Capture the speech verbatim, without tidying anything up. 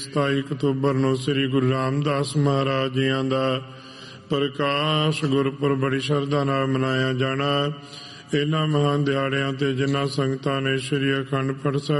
ਸਤਾਈ ਅਕਤੂਬਰ ਨੂੰ ਸ੍ਰੀ ਗੁਰੂ ਰਾਮਦਾਸ ਮਹਾਰਾਜ ਜੀਆਂ ਦਾ ਪ੍ਰਕਾਸ਼ ਗੁਰਪੁਰਬ ਬੜੀ ਸ਼ਰਧਾ ਨਾਲ ਮਨਾਇਆ ਜਾਣਾ। ਇਹਨਾਂ ਮਹਾਨ ਦਿਹਾੜਿਆਂ ਤੇ ਜਿਨ੍ਹਾਂ ਸੰਗਤਾਂ ਨੇ ਸ੍ਰੀ ਅਖੰਡ ਪਾਠ ਸਾਹਿਬ